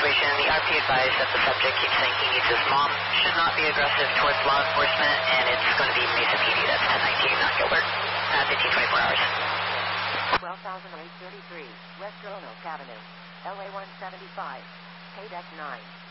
situation. The RP advised that the subject keeps saying he needs his mom, should not be aggressive towards law enforcement, and it's going to be Mesa PD. That's 1019, not Gilbert. 1524 hours. 12,833, West Roanoke Avenue, LA 175, KDEC 9.